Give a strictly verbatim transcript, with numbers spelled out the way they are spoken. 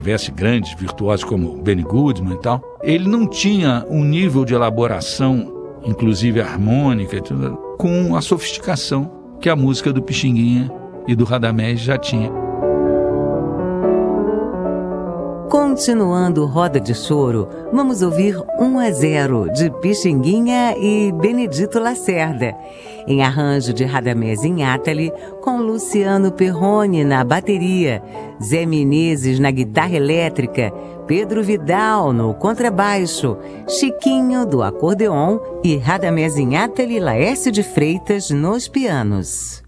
tivesse grandes virtuosos como Benny Goodman e tal, ele não tinha um nível de elaboração, inclusive harmônica, e tudo, com a sofisticação que a música do Pixinguinha e do Radamés já tinha. Continuando Roda de Choro, vamos ouvir um a zero de Pixinguinha e Benedito Lacerda, em arranjo de Radamés Inátali, com Luciano Perrone na bateria, Zé Menezes na guitarra elétrica, Pedro Vidal no contrabaixo, Chiquinho do acordeon e Radamés Inátali e Laércio de Freitas nos pianos.